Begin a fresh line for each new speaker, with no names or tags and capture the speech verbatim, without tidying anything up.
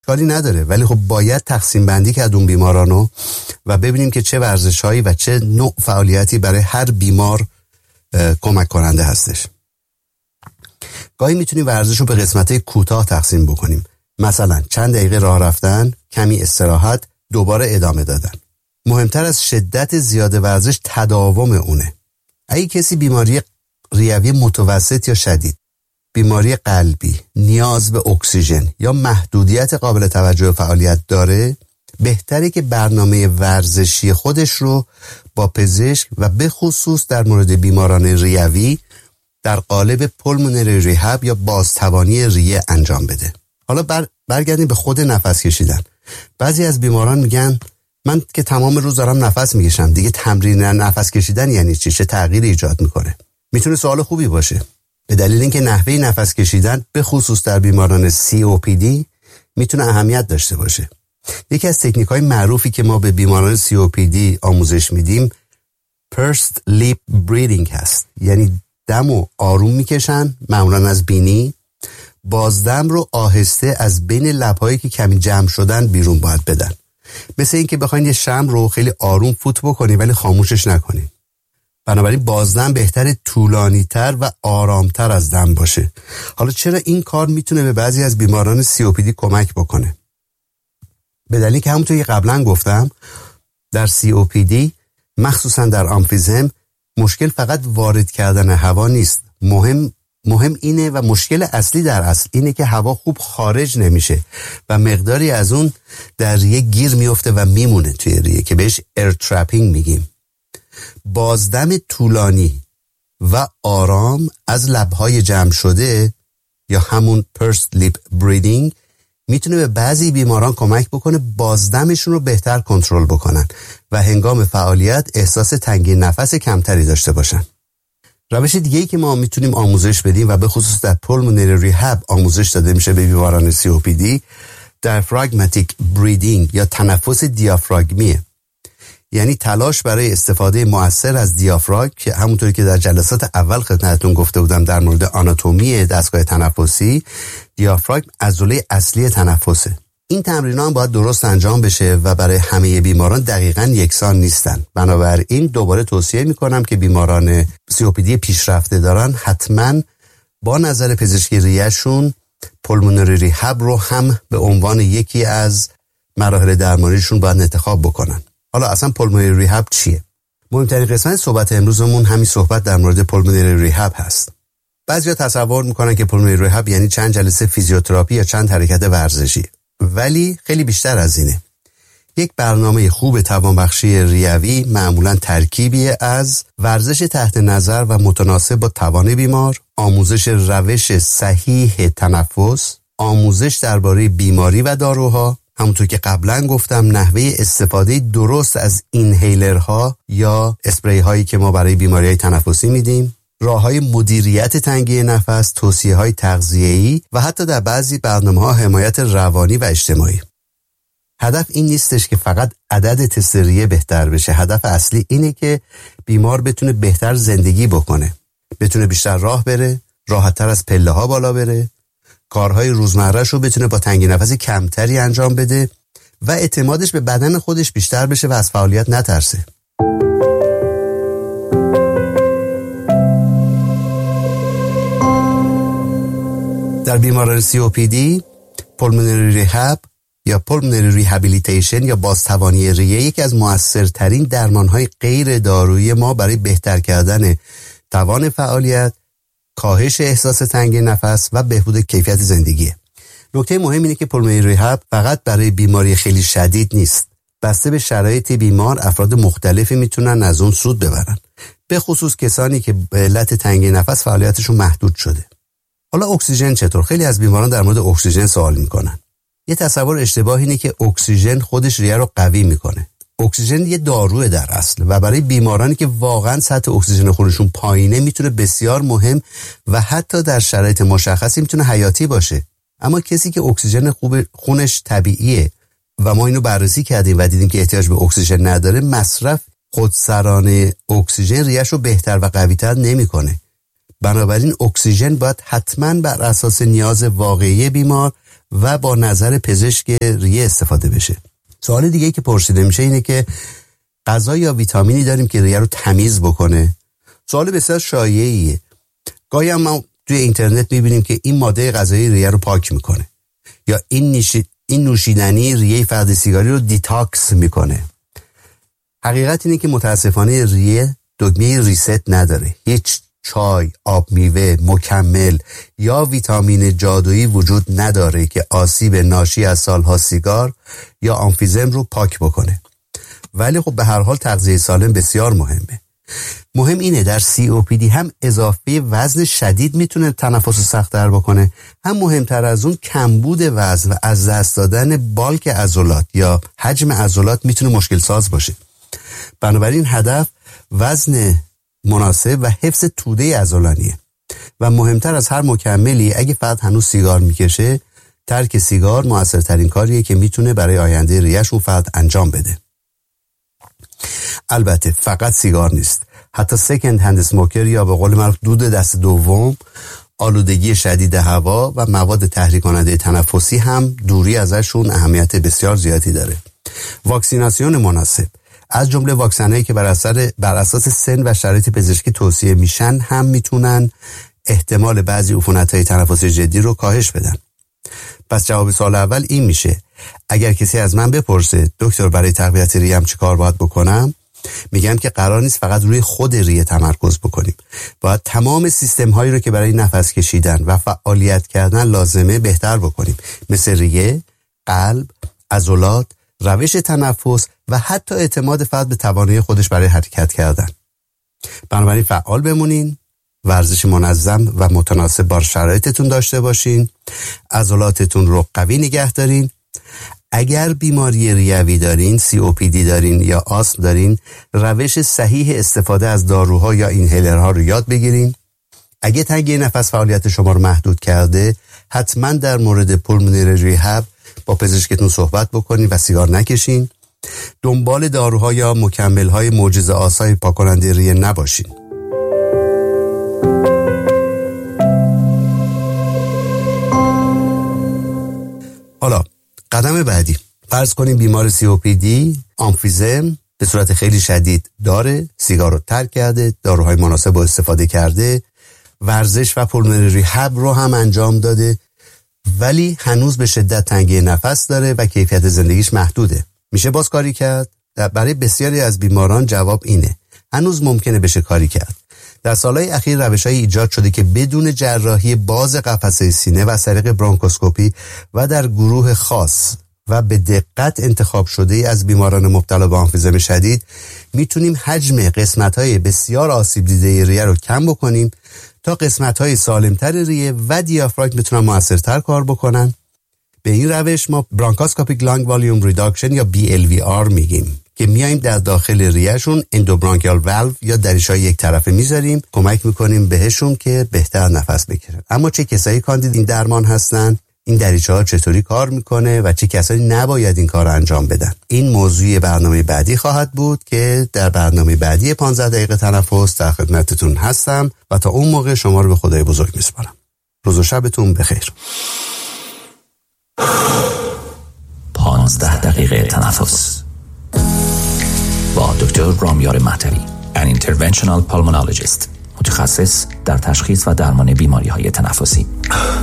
کاری نداره، ولی خب باید تقسیم بندی کرد اون بیمارانو و ببینیم که چه ورزش‌هایی و چه نوع فعالیتی برای هر بیمار کمک کننده هستش. گاهی میتونیم ورزش رو به قسمت‌های کوتاه تقسیم بکنیم، مثلا چند دقیقه راه رفتن، کمی استراحت، دوباره ادامه دادن. مهمتر از شدت زیاد ورزش تداوم اونه. اگه کسی بیماری ریوی متوسط یا شدید، بیماری قلبی، نیاز به اکسیژن یا محدودیت قابل توجه فعالیت داره، بهتره که برنامه ورزشی خودش رو با پزشک و به خصوص در مورد بیماران ریوی در قالب پولمونری ریهاب یا بازتوانی ریه انجام بده. حالا بر برگردیم به خود نفس کشیدن. بعضی از بیماران میگن من که تمام روز دارم نفس میکشم، دیگه تمرین نفس کشیدن یعنی چی؟ چه تغییری ایجاد میکنه؟ میتونه سوال خوبی باشه، به دلیل اینکه نحوه نفس کشیدن به خصوص در بیماران سی او پی دی میتونه اهمیت داشته باشه. یکی از تکنیک‌های معروفی که ما به بیماران سی او پی دی آموزش میدیم pursed lip breathing هست، یعنی دمو آروم میکشن، معمولا از بینی، بازدم رو آهسته از بین لب‌هایی که کمی جمع شدن بیرون باید بدن. مثل این که بخواین یه شمع رو خیلی آروم فوت بکنی ولی خاموشش نکنی. بنابراین بازدم بهتره طولانی تر و آرامتر از دم باشه. حالا چرا این کار میتونه به بعضی از بیماران سی او پی دی کمک بکنه؟ به دلیلی که همونطور که قبلا گفتم در سی او پی دی مخصوصا در آمفیزم مشکل فقط وارد کردن هوا نیست، مهم مهم اینه و مشکل اصلی در اصل اینه که هوا خوب خارج نمیشه و مقداری از اون در ریه گیر میفته و میمونه توی ریه که بهش ایر ترپینگ میگیم. بازدم طولانی و آرام از لبهای جمع شده یا همون pursed lip breathing میتونه به بعضی بیماران کمک بکنه بازدمشون رو بهتر کنترل بکنن و هنگام فعالیت احساس تنگی نفس کمتری داشته باشن. روش دیگه‌ای که ما میتونیم آموزش بدیم و به خصوص در پولمونری ریهاب آموزش داده میشه به بیماران سی او پی دی دیافراگماتیک بریدینگ یا تنفس دیافراگمیه، یعنی تلاش برای استفاده مؤثر از دیافراگم که همونطوری که در جلسات اول خدمتتون گفته بودم در مورد آناتومی دستگاه تنفسی، دیافراگم عضله اصلی تنفسه. این تمرین‌ها هم باید درست انجام بشه و برای همه بیماران دقیقاً یکسان نیستن. بنابراین دوباره توصیه میکنم که بیماران سی او پی دی پیشرفته دارن حتماً با نظر پزشکی ریه‌شون پولمونری ریهاب رو هم به عنوان یکی از مراحل درمانیشون باید انتخاب بکنن. حالا اصلا پولمونری ریهاب چیه؟ مهمترین قسمت صحبت امروزمون همین صحبت در مورد پولمونری ریهاب هست. بعضیا تصور میکنن که پولمونری ریهاب یعنی چند جلسه فیزیوتراپی یا چند حرکت ورزشی، ولی خیلی بیشتر از اینه. یک برنامه خوب توانبخشی ریوی معمولا ترکیبی از ورزش تحت نظر و متناسب با توان بیمار، آموزش روش صحیح تنفس، آموزش درباره بیماری و داروها، همونطور که قبلا گفتم نحوه استفاده درست از اینهیلرها یا اسپری هایی که ما برای بیماری های تنفسی میدیم، راه‌های مدیریت تنگی نفس، توصیه‌های تغذیه‌ای و حتی در بعضی برنامه‌ها حمایت روانی و اجتماعی. هدف این نیستش که فقط عدد تست ریه بهتر بشه. هدف اصلی اینه که بیمار بتونه بهتر زندگی بکنه، بتونه بیشتر راه بره، راحت‌تر از پله‌ها بالا بره، کارهای روزمره‌ش رو بتونه با تنگی نفس کمتری انجام بده و اعتمادش به بدن خودش بیشتر بشه و از فعالیت نترسه. در بیماران سی او پی دی پولمونری ریهاب یا پولمونری ریهابیلیتیشن یا بازتوانی ریه یکی از مؤثرترین درمان‌های غیر دارویی ما برای بهتر کردن توان فعالیت، کاهش احساس تنگی نفس و بهبود کیفیت زندگیه. نکته مهم اینه که پولمونری ریهاب فقط برای بیماری خیلی شدید نیست. بسته به شرایط بیمار افراد مختلفی میتونن از اون سود ببرن، به خصوص کسانی که به علت تنگی نفس فعالیتشون محدود شده. حالا اکسیژن چطور؟ خیلی از بیماران در مورد اکسیژن سوال میکنن. یه تصور اشتباه اینه که اکسیژن خودش ریه رو قوی میکنه. اکسیژن یه داروه در اصل و برای بیمارانی که واقعا سطح اکسیژن خونشون پایینه میتونه بسیار مهم و حتی در شرایط مشخصی میتونه حیاتی باشه. اما کسی که اکسیژن خوب خونش طبیعیه و ما اینو بررسی کردیم و دیدیم که احتیاج به اکسیژن نداره، مصرف خودسرانه اکسیژن ریه‌اش رو بهتر و قوی‌تر نمیکنه. بنابراین اکسیژن باید حتما بر اساس نیاز واقعی بیمار و با نظر پزشک ریه استفاده بشه. سوال دیگه که پرسیده میشه اینه که غذا یا ویتامینی داریم که ریه رو تمیز بکنه؟ سوال بسیار شایعیه. گاهی هم ما توی اینترنت میبینیم که این ماده غذایی ریه رو پاک میکنه، یا این نشی... این نوشیدنی ریه فرد سیگاری رو دیتاکس میکنه. حقیقت اینه که متاسفانه ریه دکمه ریست نداره. هیچ چای، آب میوه، مکمل یا ویتامین جادویی وجود نداره که آسیب ناشی از سالها سیگار یا آمفیزم رو پاک بکنه. ولی خب به هر حال تغذیه سالم بسیار مهمه. مهم اینه در سی او پی دی هم اضافه وزن شدید میتونه تنفس سخت‌تر بکنه، هم مهمتر از اون کمبود وزن و از دست دادن بالک عضلات یا حجم عضلات میتونه مشکل ساز باشه. بنابراین هدف وزن مناسب و حفظ توده عضلانیه و مهمتر از هر مکملی اگه فرد هنوز سیگار میکشه، ترک سیگار موثرترین کاریه که میتونه برای آینده ریه‌شون فرد انجام بده. البته فقط سیگار نیست، حتی سکند هند اسموکر یا به قول معروف دود دست دوم، آلودگی شدید هوا و مواد تحریک کننده تنفسی هم دوری ازشون اهمیت بسیار زیادی داره. واکسیناسیون مناسب از جمله واکسنایی که بر اثر بر اساس سن و شرایط پزشکی توصیه میشن هم میتونن احتمال بعضی عفونت‌های تنفسی جدی رو کاهش بدن. پس جواب سوال اول این میشه: اگر کسی از من بپرسه دکتر برای تقویت ریه‌ام چی کار باید بکنم، میگم که قرار نیست فقط روی خود ریه تمرکز بکنیم. باید تمام سیستم هایی رو که برای نفس کشیدن و فعالیت کردن لازمه بهتر بکنیم، مثل ریه، قلب، عضلات، روش تنفس و حتی اعتماد فرد به توانایی خودش برای حرکت کردن. بنابراین فعال بمونین، ورزش منظم و متناسب با شرایطتون داشته باشین، عضلاتتون رو قوی نگه دارین. اگر بیماری ریوی دارین، سی او پی دی دارین یا آسم دارین، روش صحیح استفاده از داروها یا اینهیلرها رو یاد بگیرین. اگه تنگی نفس فعالیت شما رو محدود کرده، حتما در مورد پولمونری ریهاب با پزشکتون صحبت بکنین و سیگار نکشین. دنبال داروها یا مکمل‌های معجزه آسای پاک‌کننده ریه نباشین. حالا قدم بعدی، فرض کنیم بیمار سی او پی دی آمفیزم به صورت خیلی شدید داره، سیگار رو ترک کرده، داروهای مناسب رو استفاده کرده، ورزش و پولمونری ریهاب رو هم انجام داده، ولی هنوز به شدت تنگی نفس داره و کیفیت زندگیش محدوده. میشه باز کاری کرد؟ برای بسیاری از بیماران جواب اینه: هنوز ممکنه بشه کاری کرد. در سالهای اخیر روش‌های ایجاد شده که بدون جراحی باز قفسه سینه و از طریق برونکوسکوپی و در گروه خاص و به دقت انتخاب شده از بیماران مبتلا به آمفیزم شدید میتونیم حجم قسمت‌های بسیار آسیب دیده ریه رو کم بکنیم تا قسمت‌های سالمتر ریه و دیافراگم بتونن موثرتر کار بکنن. به این روش ما برانکوسکوپیک لانگ والیوم ریداکشن یا بی ال وی آر میگیم که میایم در داخل ریهشون اندوبرانکیال والو یا دریچه‌های یک طرفه میذاریم، کمک میکنیم بهشون که بهتر نفس بکشن. اما چه کسایی کاندید این درمان هستن؟ این دریچه‌ها چطوری کار میکنه و چه کسایی نباید این کار رو انجام بدن؟ این موضوع برنامه بعدی خواهد بود که در برنامه بعدی پانزده دقیقه تنفس در خدمتتون هستم و تا اون موقع شما رو به خدای بزرگ میسپارم. روز و شبتون بخیر.
پانزده دقیقه تنفس با دکتر رامیار مهدوی، an interventional pulmonologist، متخصص در تشخیص و درمان بیماری‌های تنفسی.